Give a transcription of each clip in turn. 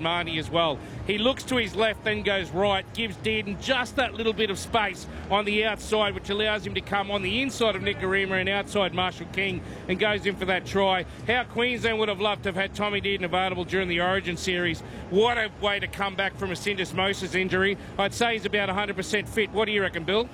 Marnie as well. He looks to his left, then goes right, gives Dearden just that little bit of space on the outside, which allows him to come on the inside of Nikorima and outside Marshall King, and goes in for that try. How Queensland would have loved to have had Tommy Dearden available during the Origin series. What a way to come back from a syndesmosis injury. I'd say he's about 100% fit. What do you reckon, Bill?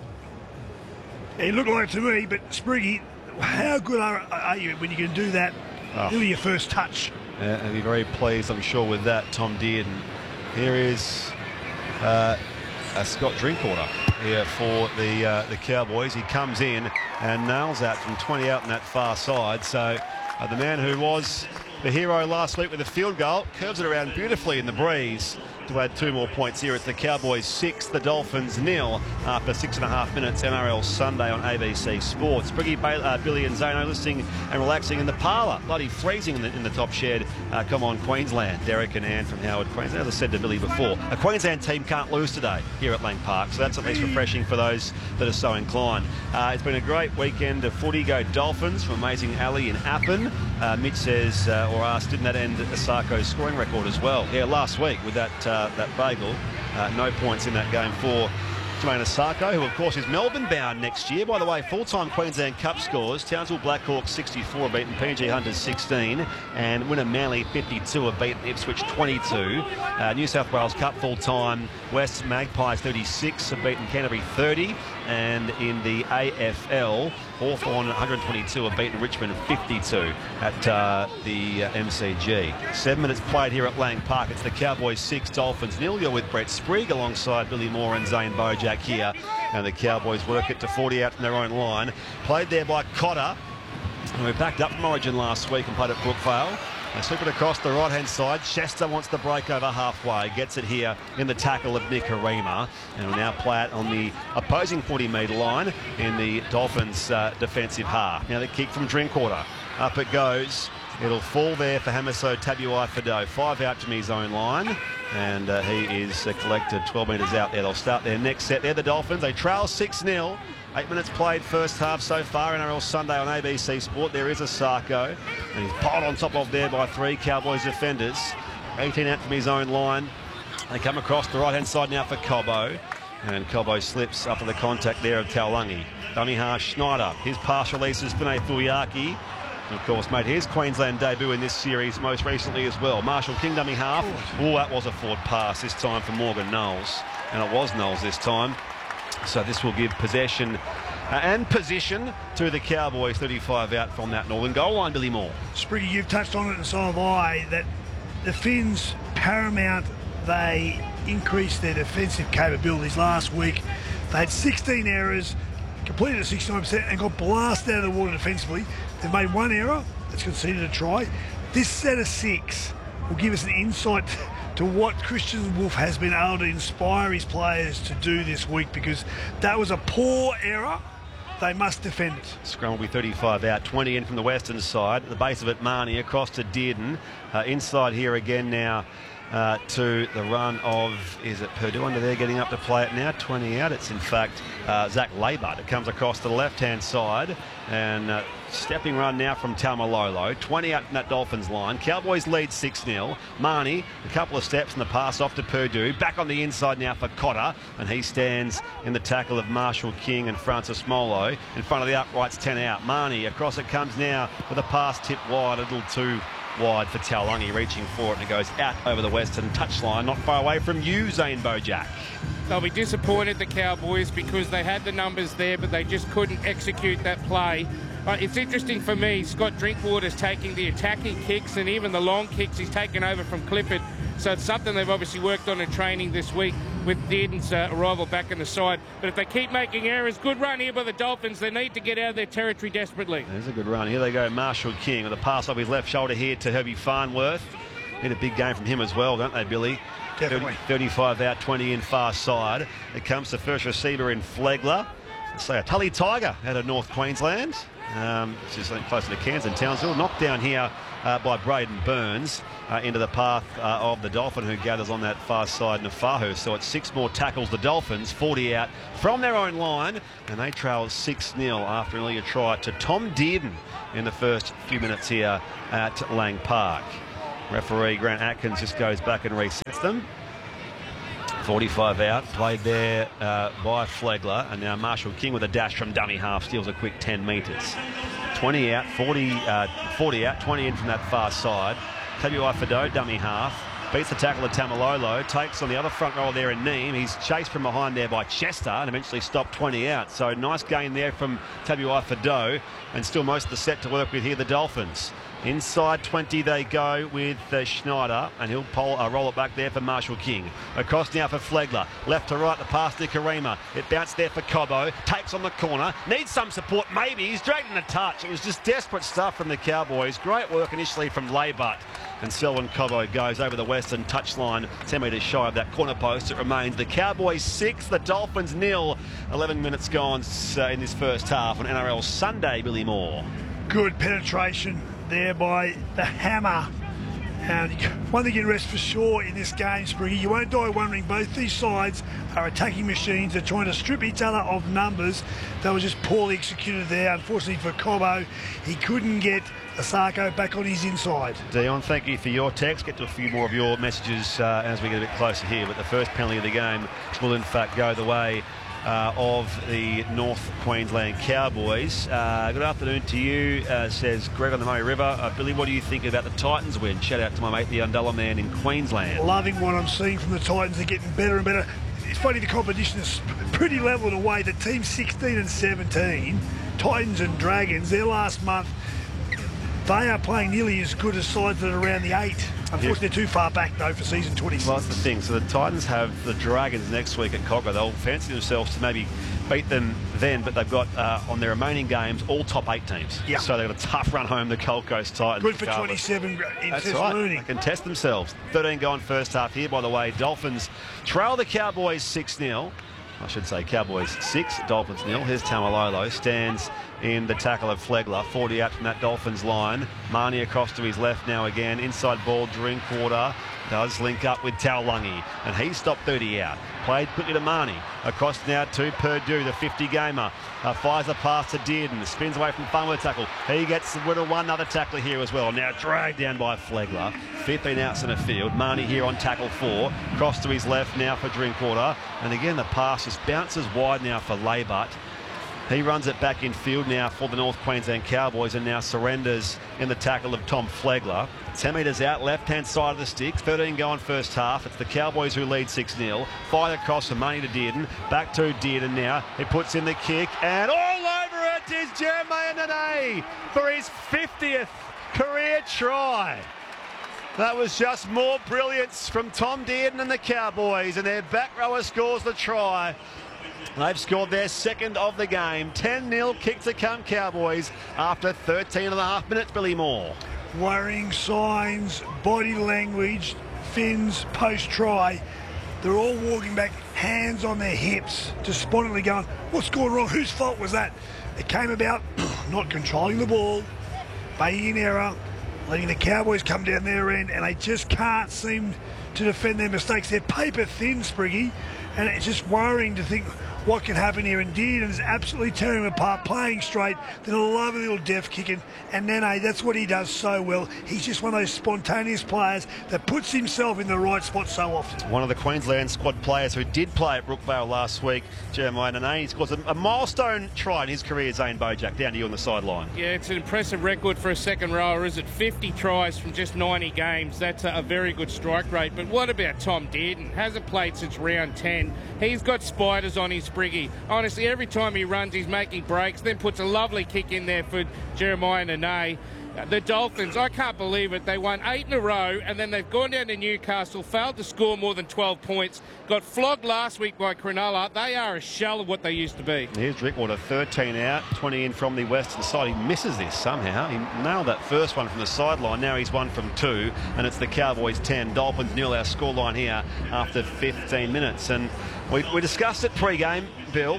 He looked like it to me, but Spriggy, how good are you when you can do that? Do your first touch. And be very pleased, I'm sure, with that, Tom Dearden. Here is Scott Drinkwater here for the Cowboys. He comes in and nails that from 20 out on that far side. So the man who was the hero last week with a field goal curves it around beautifully in the breeze to add 2 more points here. It's the Cowboys 6, the Dolphins 0 after 6.5 minutes. NRL Sunday on ABC Sports. Briggy, Billy and Zano listening and relaxing in the parlour. Bloody freezing in the top shed. Come on, Queensland. Derek and Ann from Howard, Queensland. As I said to Billy before, a Queensland team can't lose today here at Lang Park, so that's at least refreshing for those that are so inclined. It's been a great weekend of footy. Go Dolphins from Amazing Ali in Appin. Mitch says, or asked, didn't that end Asarko's scoring record as well? Yeah, last week with that bagel. No points in that game for Jermaine Asarko, who of course is Melbourne bound next year. By the way, full-time Queensland Cup scores: Townsville Blackhawks 64 beaten PNG Hunters 16, and Winner Manly 52 have beaten Ipswich 22. New South Wales Cup full-time West Magpies 36 have beaten Canterbury 30, and in the AFL Hawthorn 122 have beaten Richmond 52 at the MCG. 7 minutes played here at Lang Park. It's the Cowboys 6, Dolphins 0. You're with Brett Sprigg alongside Billy Moore and Zane Bojack here, and the Cowboys work it to 40 out from their own line. Played there by Cotter, and we backed up from Origin last week and played at Brookvale. They slip it across the right-hand side. Chester wants the break over halfway. Gets it here in the tackle of Nikorima. And will now play it on the opposing 40-metre line in the Dolphins' defensive half. Now the kick from Drinkwater. Up it goes. It'll fall there for Hamiso Tabuai-Fidow. 5 out from his own line. And he is collected 12 metres out there. They'll start their next set. They're the Dolphins. They trail 6-0. 8 minutes played first half so far. NRL Sunday on ABC Sport. There is Asarko, and he's piled on top of there by 3 Cowboys defenders. 18 out from his own line. They come across the right-hand side now for Cobbo, and Cobbo slips after the contact there of Taulagi. Dummy half Schneider. His pass releases Pune Fuiaki. And of course made his Queensland debut in this series most recently as well. Marshall King dummy half. Oh, that was a forward pass this time for Morgan Knowles, and it was Knowles this time. So this will give possession and position to the Cowboys. 35 out from that northern goal line, Billy Moore. Spriggy, you've touched on it, and so have I, that the Finns, paramount, they increased their defensive capabilities last week. They had 16 errors, completed at 69% and got blasted out of the water defensively. They've made 1 error, that's conceded a try. This set of 6 will give us an insight to what Christian Wolf has been able to inspire his players to do this week, because that was a poor error. They must defend it. Scrum will be 35 out, 20 in from the western side. At the base of it, Marnie across to Dearden. Inside here again now to the run of, is it Purdue under there getting up to play it now? 20 out. It's in fact Zach Laybert. It comes across to the left-hand side, and stepping run now from Taumalolo. 20 out from that Dolphins line. Cowboys lead 6-0. Marnie, a couple of steps and the pass off to Purdue. Back on the inside now for Cotter, and he stands in the tackle of Marshall King and Francis Molo. In front of the uprights, 10 out. Marnie, across it comes now with a pass tipped wide, a little too wide for Taulagi, reaching for it, and it goes out over the western touchline, not far away from you, Zane Bojack. They'll be disappointed, the Cowboys, because they had the numbers there, but they just couldn't execute that play. It's interesting for me, Scott Drinkwater's taking the attacking kicks and even the long kicks he's taken over from Clifford. So it's something they've obviously worked on in training this week with Dearden's arrival back in the side. But if they keep making errors, good run here by the Dolphins. They need to get out of their territory desperately. There's a good run. Here they go, Marshall King with a pass off his left shoulder here to Herbie Farnworth. Need a big game from him as well, don't they, Billy? Definitely. 35 out, 20 in far side. It comes to first receiver in Flegler. Let's say a Tully Tiger out of North Queensland. It's just something closer to Cairns and Townsville. Knocked down here by Braden Burns into the path of the Dolphin, who gathers on that far side, Nafahu. So it's 6 more tackles, the Dolphins, 40 out from their own line, and they trail 6-0 after an earlier try to Tom Dearden in the first few minutes here at Lang Park. Referee Grant Atkins just goes back and resets them. 45 out, played there by Flegler, and now Marshall King with a dash from dummy half, steals a quick 10 metres. 20 out, 40 out, 20 in from that far side. Tabuai Fidow, dummy half, beats the tackle of Tamalolo, takes on the other front row there in Neem. He's chased from behind there by Chester and eventually stopped 20 out. So nice gain there from Tabuai Fidow, and still most of the set to work with here, the Dolphins. Inside 20 they go with Schneider, and he'll roll it back there for Marshall King. Across now for Flegler. Left to right, the pass to Karima. It bounced there for Cobbo. Takes on the corner. Needs some support, maybe. He's dragged in a touch. It was just desperate stuff from the Cowboys. Great work initially from Leibutt. And Selwyn Cobbo goes over the western touchline, 10 metres shy of that corner post. It remains the Cowboys 6, the Dolphins 0. 11 minutes gone in this first half on NRL Sunday, Billy Moore. Good penetration there by the Hammer. And one thing you can rest for sure in this game, Spriggy, you won't die wondering both these sides are attacking machines. They're trying to strip each other of numbers. That was just poorly executed there. Unfortunately for Cobbo, he couldn't get Asako back on his inside. Dion, thank you for your text. Get to a few more of your messages as we get a bit closer here. But the first penalty of the game will in fact go the way of the North Queensland Cowboys. Good afternoon to you, says Greg on the Murray River. Billy, what do you think about the Titans win? Shout out to my mate, the Undullah man in Queensland. Loving what I'm seeing from the Titans. They're getting better and better. It's funny, the competition is pretty level in a way. The team 16 and 17, Titans and Dragons, their last month, they are playing nearly as good as sides that are around the 8. Unfortunately, they're too far back, though, for season 26. Well, that's the thing. So the Titans have the Dragons next week at Cogger. They'll fancy themselves to maybe beat them then, but they've got, on their remaining games, all top 8 teams. Yeah. So they've got a tough run home, the Gold Coast Titans. Good for 27 in That's right. They can test themselves. 13 gone first half here, by the way. Dolphins trail the Cowboys 6-0. I should say Cowboys 6, Dolphins 0. Here's Tamalolo, stands in the tackle of Flegler. 40 out from that Dolphins line. Marnie across to his left now again. Inside ball, Drinkwater does link up with Taulagi, and he stopped 30 out. Played quickly to Marnie. Across now to Purdue, the 50-gamer. Fires a pass to Dearden. Spins away from fun with a tackle. He gets one other tackler here as well. Now dragged down by Flegler. 15 out centre field. Marnie here on tackle 4. Cross to his left now for Drinkwater. And again, the pass just bounces wide now for Leibutt. He runs it back in field now for the North Queensland Cowboys, and now surrenders in the tackle of Tom Flegler. 10 metres out, left-hand side of the sticks. 13 going first half. It's the Cowboys who lead 6-0. Fired across from Money to Dearden. Back to Dearden now. He puts in the kick, and all over it is Jeremiah Nene for his 50th career try. That was just more brilliance from Tom Dearden and the Cowboys, and their back rower scores the try. They've scored their second of the game. 10-0 kick to come Cowboys after 13 and a half minutes, Billy Moore. Worrying signs, body language, Finns post-try. They're all walking back, hands on their hips, despondently going, what's going wrong? Whose fault was that? It came about not controlling the ball, making an error, letting the Cowboys come down their end, and they just can't seem to defend their mistakes. They're paper thin, Spriggy, and it's just worrying to think what can happen here. And Dearden is absolutely tearing them apart, playing straight, then a lovely little deft kicking. And Nene, that's what he does so well. He's just one of those spontaneous players that puts himself in the right spot so often. One of the Queensland squad players who did play at Brookvale last week, Jeremiah Nene, he scores a milestone try in his career, Zane Bojack, down to you on the sideline. Yeah, it's an impressive record for a second rower, is it? 50 tries from just 90 games. That's a very good strike rate. But what about Tom Dearden? Hasn't played since round 10. He's got spiders on his Spriggy. Honestly, every time he runs, he's making breaks, then puts a lovely kick in there for Jeremiah Nene. The Dolphins, I can't believe it. They won 8 in a row, and then they've gone down to Newcastle, failed to score more than 12 points, got flogged last week by Cronulla. They are a shell of what they used to be. Here's Drinkwater, 13 out, 20 in from the western side. He misses this somehow. He nailed that first one from the sideline. Now he's 1 from 2, and it's the Cowboys 10. Dolphins nil, our scoreline here after 15 minutes. And we discussed it pre-game, Bill.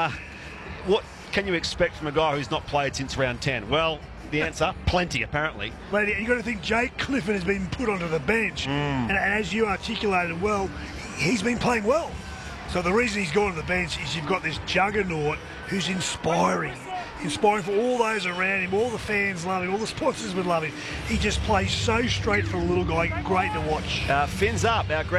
What can you expect from a guy who's not played since round 10? Well, the answer, plenty, apparently. But you've got to think Jake Clifford has been put onto the bench. And as you articulated well, he's been playing well. So the reason he's gone to the bench is you've got this juggernaut who's inspiring. inspiring for all those around him. All the fans love him. All the sponsors would love him. He just plays so straight for a little guy. Great to watch. Fins up. Our